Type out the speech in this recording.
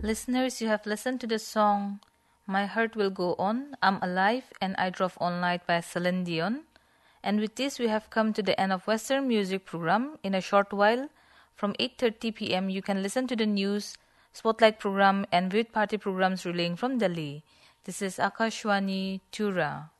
Listeners, you have listened to the song My Heart Will Go On, I'm Alive and I Drove All Night by Celine Dion. And with this, we have come to the end of Western Music program. In a short while, from 8:30 p.m., you can listen to the news, Spotlight program and Vivid Party programs relaying from Delhi. This is Akashwani, Tura.